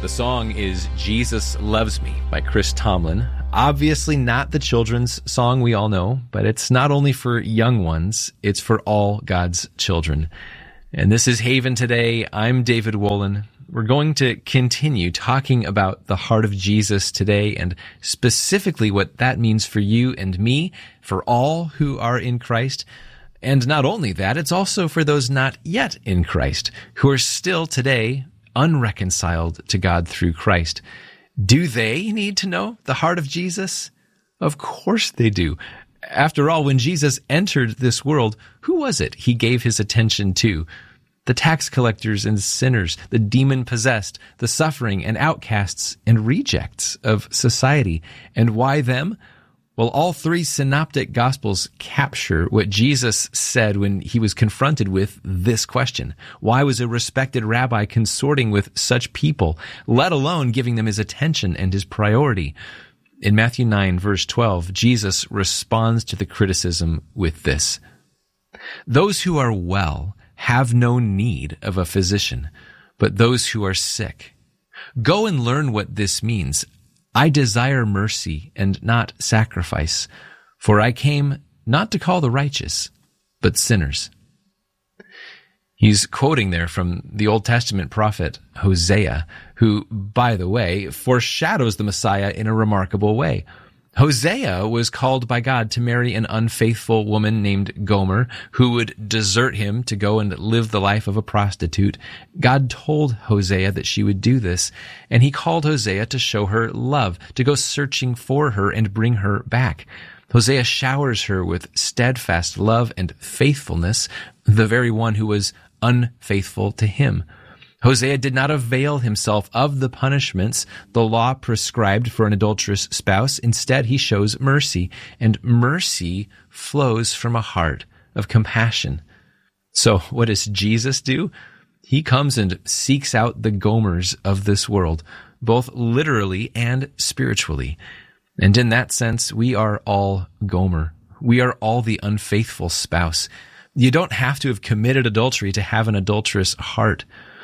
The song is Jesus Loves Me by Chris Tomlin. Obviously not the children's song we all know, but it's not only for young ones, it's for all God's children. And this is Haven Today. I'm David Wolin. We're going to continue talking about the heart of Jesus today and specifically what that means for you and me, for all who are in Christ. And not only that, it's also for those not yet in Christ, who are still today unreconciled to God through Christ. Do they need to know the heart of Jesus? Of course they do. After all, when Jesus entered this world, who was it he gave his attention to? The tax collectors and sinners, the demon-possessed, the suffering and outcasts and rejects of society. And why them? Well, all three synoptic gospels capture what Jesus said when he was confronted with this question. Why was a respected rabbi consorting with such people, let alone giving them his attention and his priority? In Matthew 9, verse 12, Jesus responds to the criticism with this: "Those who are well have no need of a physician, but those who are sick. Go and learn what this means. I desire mercy and not sacrifice, for I came not to call the righteous, but sinners." He's quoting there from the Old Testament prophet Hosea, who, by the way, foreshadows the Messiah in a remarkable way. Hosea was called by God to marry an unfaithful woman named Gomer, who would desert him to go and live the life of a prostitute. God told Hosea that she would do this, and he called Hosea to show her love, to go searching for her and bring her back. Hosea showers her with steadfast love and faithfulness, the very one who was unfaithful to him. Hosea did not avail himself of the punishments the law prescribed for an adulterous spouse. Instead, he shows mercy, and mercy flows from a heart of compassion. So what does Jesus do? He comes and seeks out the Gomers of this world, both literally and spiritually. And in that sense, we are all Gomer. We are all the unfaithful spouse. You don't have to have committed adultery to have an adulterous heart.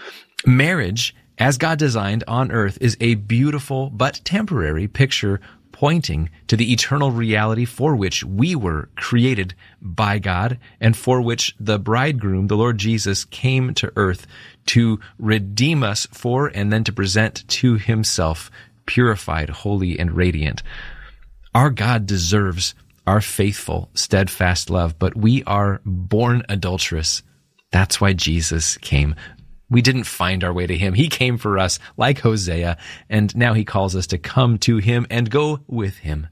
Marriage, as God designed on earth, is a beautiful but temporary picture pointing to the eternal reality for which we were created by God and for which the bridegroom, the Lord Jesus, came to earth to redeem us for and then to present to himself purified, holy, and radiant. Our God deserves our faithful, steadfast love, but we are born adulterous. That's why Jesus came. We didn't find our way to him. He came for us like Hosea, and now he calls us to come to him and go with him.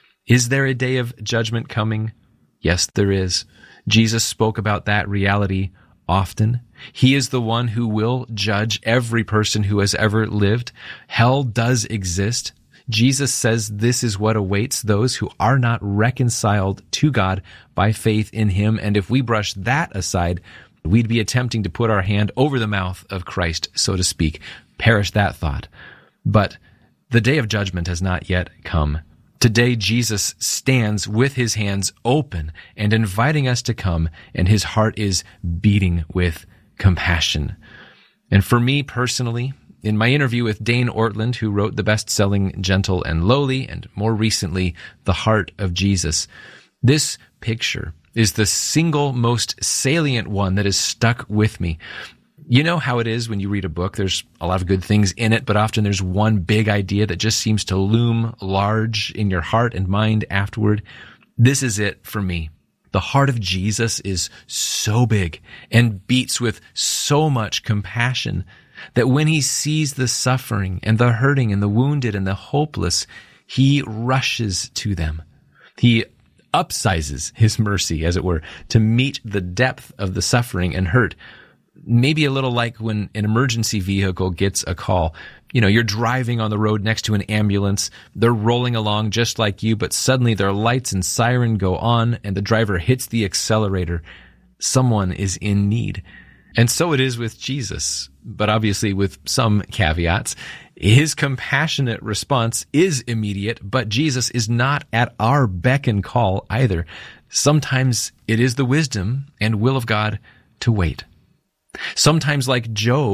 Is there a day of judgment coming? Yes, there is. Jesus spoke about that reality often. He is the one who will judge every person who has ever lived. Hell does exist. Jesus says this is what awaits those who are not reconciled to God by faith in him, and if we brush that aside, we'd be attempting to put our hand over the mouth of Christ, so to speak. Perish that thought. But the day of judgment has not yet come. Today, Jesus stands with his hands open and inviting us to come, and his heart is beating with compassion. And for me personally, in my interview with Dane Ortland, who wrote the best-selling Gentle and Lowly, and more recently, The Heart of Jesus, this picture is the single most salient one that has stuck with me. You know how it is when you read a book, there's a lot of good things in it, but often there's one big idea that just seems to loom large in your heart and mind afterward. This is it for me. The heart of Jesus is so big and beats with so much compassion that when he sees the suffering and the hurting and the wounded and the hopeless, he rushes to them. He upsizes his mercy, as it were, to meet the depth of the suffering and hurt. Maybe a little like when an emergency vehicle gets a call. You know, you're driving on the road next to an ambulance. They're rolling along just like you, but suddenly their lights and siren go on and the driver hits the accelerator. Someone is in need. And so it is with Jesus, but obviously with some caveats. His compassionate response is immediate, but Jesus is not at our beck and call either. Sometimes it is the wisdom and will of God to wait. Sometimes, like Job,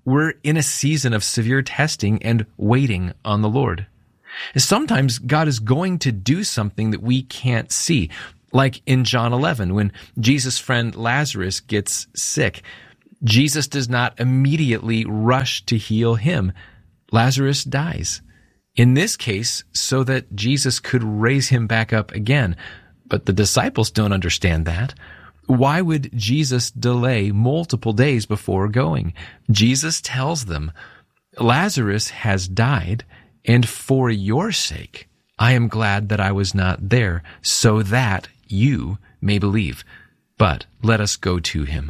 we're in a season of severe testing and waiting on the Lord. Sometimes God is going to do something that we can't see, like in John 11, when Jesus' friend Lazarus gets sick. Jesus does not immediately rush to heal him. Lazarus dies. In this case, so that Jesus could raise him back up again. But the disciples don't understand that. Why would Jesus delay multiple days before going? Jesus tells them, Lazarus has died, and for your sake, I am glad that I was not there, so that you may believe. But let us go to him.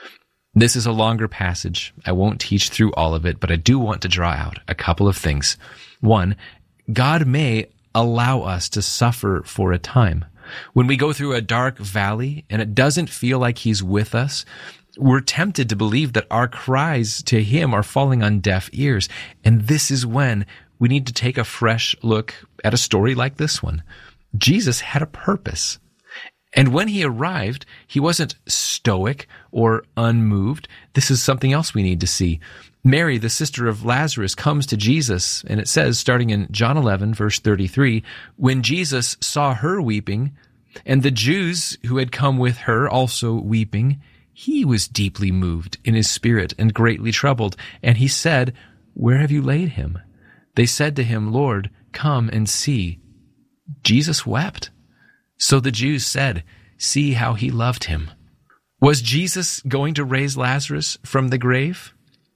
This is a longer passage. I won't teach through all of it, but I do want to draw out a couple of things. One, God may allow us to suffer for a time. When we go through a dark valley and it doesn't feel like he's with us, we're tempted to believe that our cries to him are falling on deaf ears. And this is when we need to take a fresh look at a story like this one. Jesus had a purpose. And when he arrived, he wasn't stoic or unmoved. This is something else we need to see. Mary, the sister of Lazarus, comes to Jesus, and it says, starting in John 11, verse 33, when Jesus saw her weeping, and the Jews who had come with her also weeping, he was deeply moved in his spirit and greatly troubled. And he said, where have you laid him? They said to him, Lord, come and see. Jesus wept. So the Jews said, see how he loved him. Was Jesus going to raise Lazarus from the grave?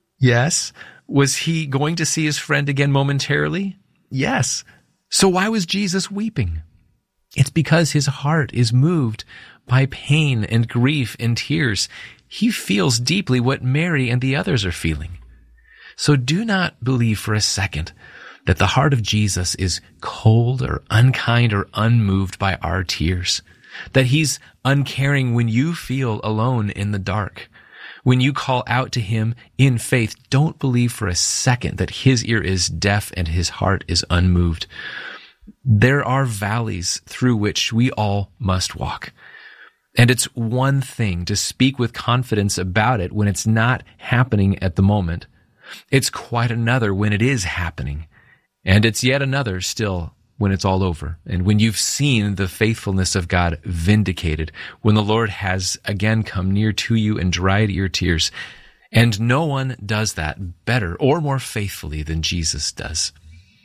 Yes. Was he going to see his friend again momentarily? Yes. So why was Jesus weeping? It's because his heart is moved by pain and grief and tears. He feels deeply what Mary and the others are feeling. So do not believe for a second that the heart of Jesus is cold or unkind or unmoved by our tears, that he's uncaring when you feel alone in the dark. When you call out to him in faith, don't believe for a second that his ear is deaf and his heart is unmoved. There are valleys through which we all must walk. And it's one thing to speak with confidence about it when it's not happening at the moment. It's quite another when it is happening. And it's yet another still when it's all over, and when you've seen the faithfulness of God vindicated, when the Lord has again come near to you and dried your tears. And no one does that better or more faithfully than Jesus does.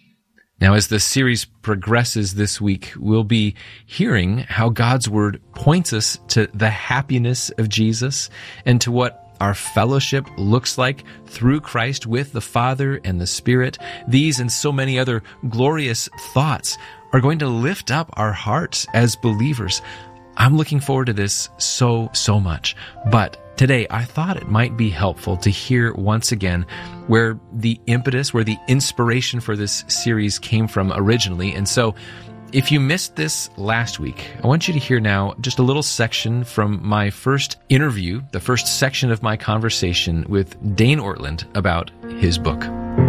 Now, as the series progresses this week, we'll be hearing how God's Word points us to the happiness of Jesus and to what our fellowship looks like through Christ with the Father and the Spirit. These and so many other glorious thoughts are going to lift up our hearts as believers. I'm looking forward to this so much. But today, I thought it might be helpful to hear once again where the impetus, where the inspiration for this series came from originally. And so, if you missed this last week, I want you to hear now just a little section from my first interview, the first section of my conversation with Dane Ortlund about his book.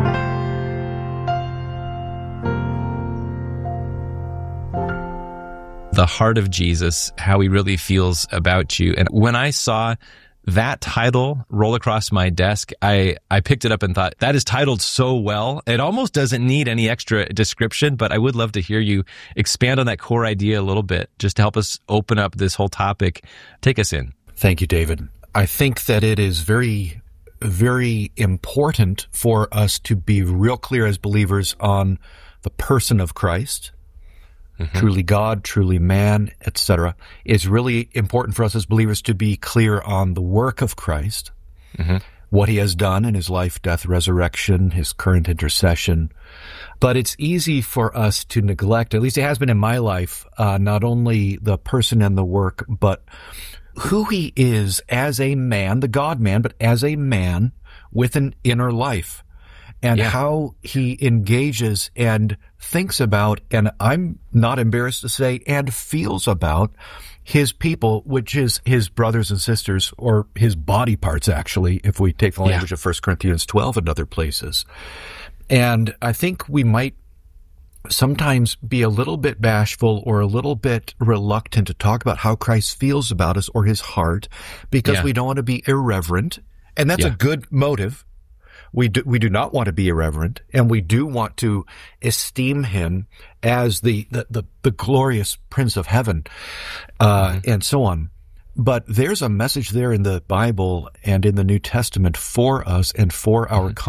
The heart of Jesus, how he really feels about you. And when I saw that title roll across my desk, I picked it up and thought, that is titled so well. It almost doesn't need any extra description, but I would love to hear you expand on that core idea a little bit, just to help us open up this whole topic. Take us in. Thank you, David. I think that it is very, very important for us to be real clear as believers on the person of Christ. Truly God, truly man, etc. It's really important for us as believers to be clear on the work of Christ, what he has done in his life, death, resurrection, his current intercession. But it's easy for us to neglect, at least it has been in my life, not only the person and the work, but who he is as a man, the God-man, but as a man with an inner life. And how he engages and thinks about, and I'm not embarrassed to say, and feels about his people, which is his brothers and sisters, or his body parts, actually, if we take the language of 1 Corinthians 12 and other places. And I think we might sometimes be a little bit bashful or a little bit reluctant to talk about how Christ feels about us or his heart, because we don't want to be irreverent. And that's a good motive. We do not want to be irreverent, and we do want to esteem him as the glorious Prince of Heaven, and so on. But there's a message there in the Bible and in the New Testament for us and for our